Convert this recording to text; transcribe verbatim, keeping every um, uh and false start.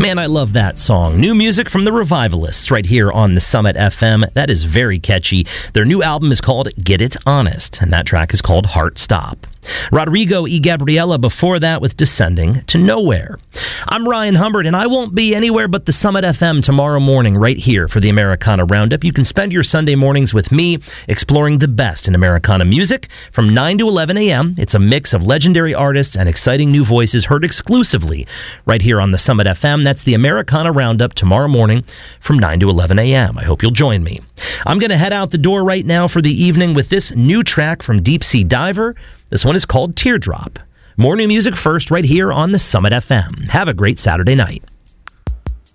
Man, I love that song. New music from the Revivalists right here on the Summit F M. That is very catchy. Their new album is called Get It Honest, and that track is called Heart Stop. Rodrigo y Gabriela before that with Descending to Nowhere. I'm Ryan Humbert, and I won't be anywhere but the Summit F M tomorrow morning right here for the Americana Roundup. You can spend your Sunday mornings with me exploring the best in Americana music from nine to eleven a.m. It's a mix of legendary artists and exciting new voices heard exclusively right here on the Summit F M. That's the Americana Roundup tomorrow morning from nine to eleven a.m. I hope you'll join me. I'm going to head out the door right now for the evening with this new track from Deep Sea Diver. This one is called Teardrop. More new music first right here on the Summit F M. Have a great Saturday night.